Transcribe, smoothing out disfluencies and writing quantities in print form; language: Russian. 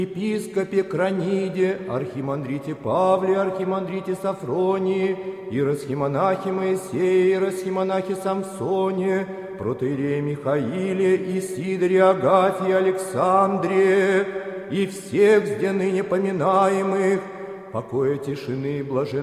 епископе Краниде, архимандрите Павле, архимандрите Сафронии, иеросхимонахе Моисее, иеросхимонахе Самсоне, протоиерее Михаиле, Исидоре, Агафье, Александре и всех с ныне поминаемых, покоя, тишины, блаженства,